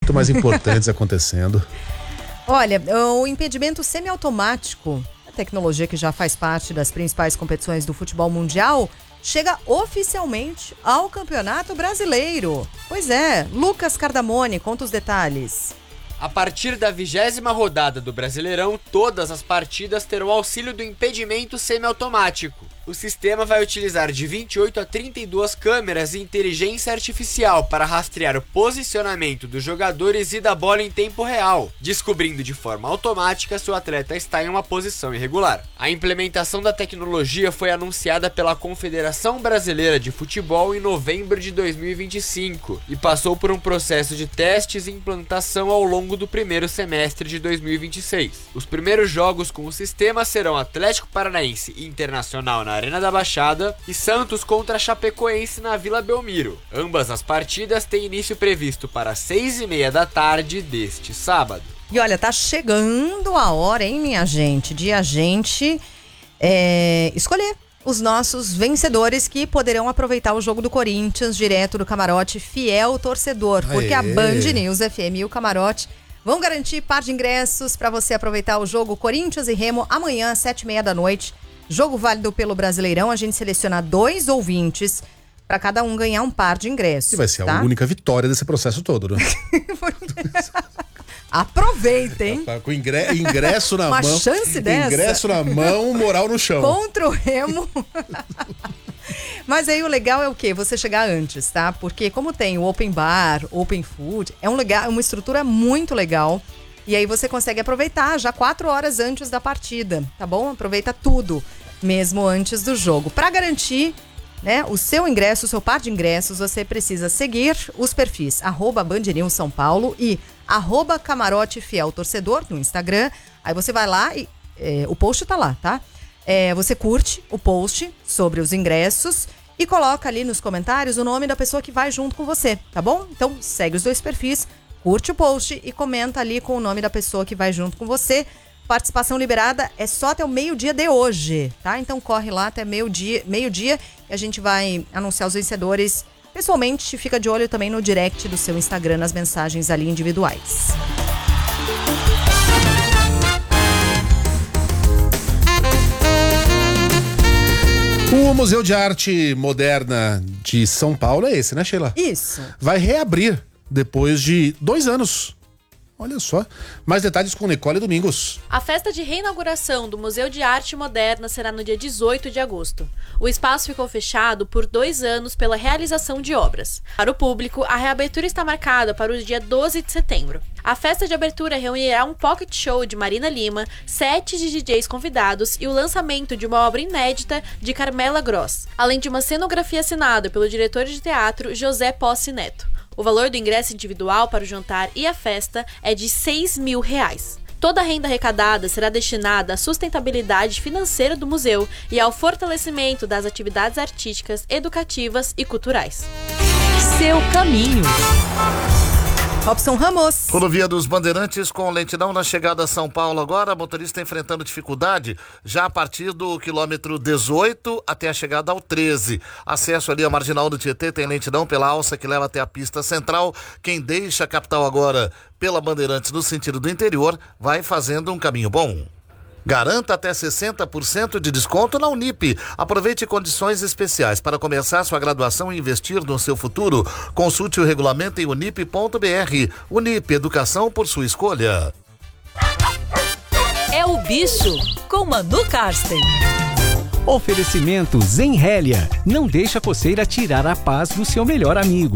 muito mais importantes acontecendo. Olha, o impedimento semiautomático, a tecnologia que já faz parte das principais competições do futebol mundial, chega oficialmente ao Campeonato Brasileiro. Pois é, Lucas Cardamone conta os detalhes. A partir da 20ª rodada do Brasileirão, todas as partidas terão auxílio do impedimento semiautomático. O sistema vai utilizar de 28 a 32 câmeras e inteligência artificial para rastrear o posicionamento dos jogadores e da bola em tempo real, descobrindo de forma automática se o atleta está em uma posição irregular. A implementação da tecnologia foi anunciada pela Confederação Brasileira de Futebol em novembro de 2025 e passou por um processo de testes e implantação ao longo do primeiro semestre de 2026. Os primeiros jogos com o sistema serão Atlético Paranaense e Internacional na Arena da Baixada e Santos contra Chapecoense na Vila Belmiro. Ambas as partidas têm início previsto para 6h30 da tarde deste sábado. E olha, tá chegando a hora, hein, minha gente, de a gente escolher os nossos vencedores que poderão aproveitar o jogo do Corinthians direto do Camarote Fiel Torcedor. Porque a Band News FM e o Camarote vão garantir par de ingressos para você aproveitar o jogo Corinthians e Remo amanhã às 7h30 da noite. Jogo válido pelo Brasileirão, a gente seleciona 2 ouvintes para cada um ganhar um par de ingressos. E vai ser a única vitória desse processo todo, né? Aproveitem. Com ingresso na Uma mão. Uma chance dessa. Ingresso na mão, moral no chão. Contra o Remo. Mas aí o legal é o quê? Você chegar antes, tá? Porque como tem o Open Bar, Open Food, é uma estrutura muito legal. E aí você consegue aproveitar já 4 horas antes da partida, tá bom? Aproveita tudo, mesmo antes do jogo. Para garantir, né, o seu ingresso, o seu par de ingressos, você precisa seguir os perfis @BandNewsSãoPaulo e @Camarote Fiel Torcedor no Instagram. Aí você vai lá e o post tá lá, tá? Você curte o post sobre os ingressos e coloca ali nos comentários o nome da pessoa que vai junto com você, tá bom? Então segue os 2 perfis, curte o post e comenta ali com o nome da pessoa que vai junto com você. Participação liberada é só até o meio-dia de hoje, tá? Então corre lá até meio-dia e a gente vai anunciar os vencedores pessoalmente. Fica de olho também no direct do seu Instagram, nas mensagens ali individuais. O Museu de Arte Moderna de São Paulo é esse, né, Sheila? Isso. Vai reabrir depois de 2 anos. Olha só. Mais detalhes com Nicole Domingos. A festa de reinauguração do Museu de Arte Moderna será no dia 18 de agosto. O espaço ficou fechado por 2 anos pela realização de obras. Para o público, a reabertura está marcada para o dia 12 de setembro. A festa de abertura reunirá um pocket show de Marina Lima, 7 de DJs convidados e o lançamento de uma obra inédita de Carmela Gross, além de uma cenografia assinada pelo diretor de teatro José Posse Neto. O valor do ingresso individual para o jantar e a festa é de R$6.000. Toda a renda arrecadada será destinada à sustentabilidade financeira do museu e ao fortalecimento das atividades artísticas, educativas e culturais. Seu caminho. Robson Ramos. Rodovia dos Bandeirantes com lentidão na chegada a São Paulo agora, motorista enfrentando dificuldade já a partir do quilômetro 18 até a chegada ao 13. Acesso ali à Marginal do Tietê tem lentidão pela alça que leva até a pista central. Quem deixa a capital agora pela Bandeirantes no sentido do interior vai fazendo um caminho bom. Garanta até 60% de desconto na Unip. Aproveite condições especiais para começar sua graduação e investir no seu futuro. Consulte o regulamento em unip.br. Unip, educação por sua escolha. É o Bicho, com Manu Karsten. Oferecimento Zenrélia. Não deixa a coceira tirar a paz do seu melhor amigo.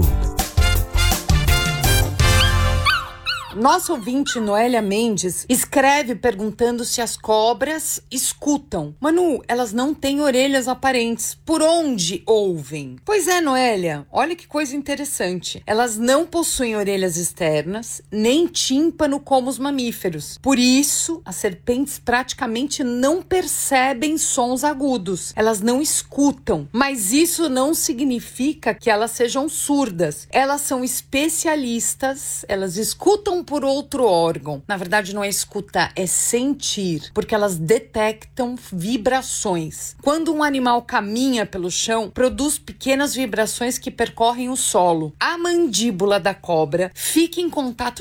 Nossa ouvinte Noélia Mendes escreve perguntando se as cobras escutam. Manu, elas não têm orelhas aparentes. Por onde ouvem? Pois é, Noélia, olha que coisa interessante. Elas não possuem orelhas externas, nem tímpano como os mamíferos. Por isso, as serpentes praticamente não percebem sons agudos. Elas não escutam. Mas isso não significa que elas sejam surdas. Elas são especialistas, elas escutam por outro órgão. Na verdade, não é escutar, é sentir, porque elas detectam vibrações. Quando um animal caminha pelo chão, produz pequenas vibrações que percorrem o solo. A mandíbula da cobra fica em contato